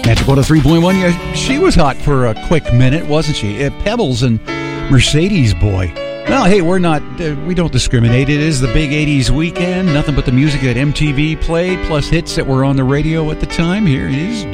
Magic 103.1, yeah, she was hot for a quick minute, wasn't she? Pebbles and Mercedes Boy. Well, hey, we don't discriminate. It is the big 80s weekend. Nothing but the music that MTV played, plus hits that were on the radio at the time. Here is